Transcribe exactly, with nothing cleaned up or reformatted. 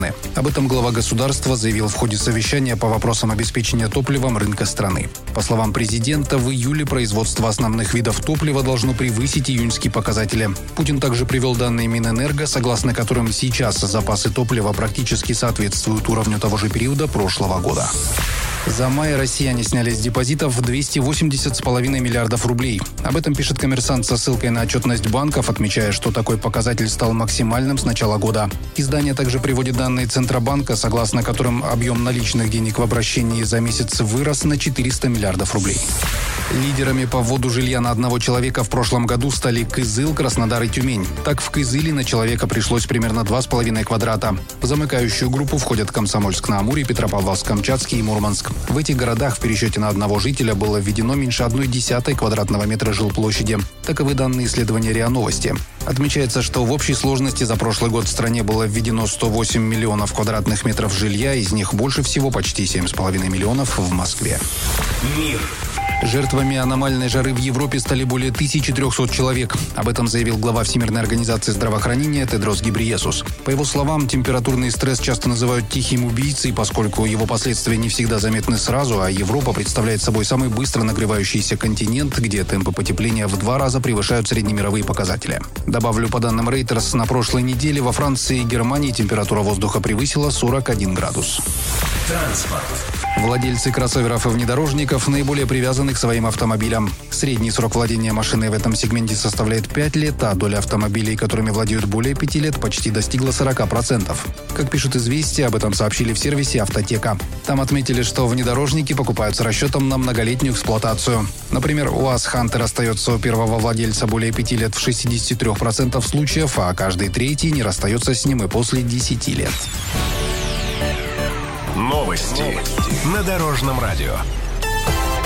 Об этом глава государства заявил в ходе совещания по вопросам обеспечения топливом рынка страны. По словам президента, в июле производство основных видов топлива должно превысить июньские показатели. Путин также привел данные Минэнерго, согласно которым сейчас запасы топлива практически соответствуют уровню того же периода прошлого года. За май россияне сняли с депозитов двести восемьдесят с половиной миллиардов рублей. Об этом пишет «Коммерсант» со ссылкой на отчетность банков, отмечая, что такой показатель стал максимальным с начала года. Издание также приводит данные Центробанка, согласно которым объем наличных денег в обращении за месяц вырос на четыреста миллиардов рублей. Лидерами по вводу жилья на одного человека в прошлом году стали Кызыл, Краснодар и Тюмень. Так, в Кызыле на человека пришлось примерно два с половиной квадрата. В замыкающую группу входят Комсомольск-на-Амуре, Петропавловск-Камчатский и Мурманск. В этих городах в пересчете на одного жителя было введено меньше одной десятой квадратного метра жилплощади. Таковы данные исследования РИА Новости. Отмечается, что в общей сложности за прошлый год в стране было введено сто восемь миллионов квадратных метров жилья, из них больше всего, почти семь с половиной миллионов, в Москве. Мир. Жертвами аномальной жары в Европе стали более тысячи трехсот человек. Об этом заявил глава Всемирной организации здравоохранения Тедрос Гебрейесус. По его словам, температурный стресс часто называют тихим убийцей, поскольку его последствия не всегда заметны сразу, а Европа представляет собой самый быстро нагревающийся континент, где темпы потепления в два раза превышают среднемировые показатели. Добавлю, по данным Reuters, на прошлой неделе во Франции и Германии температура воздуха превысила сорок один градус. Транспорт. Владельцы кроссоверов и внедорожников наиболее привязаны к своим автомобилям. Средний срок владения машиной в этом сегменте составляет пять лет, а доля автомобилей, которыми владеют более пяти лет, почти достигла сорок процентов. Как пишут «Известия», об этом сообщили в сервисе «Автотека». Там отметили, что внедорожники покупают с расчетом на многолетнюю эксплуатацию. Например, УАЗ «Хантер» остается у первого владельца более пяти лет в шестидесяти трёх процентах случаев, а каждый третий не расстается с ним и после десяти лет. Новости на Дорожном радио.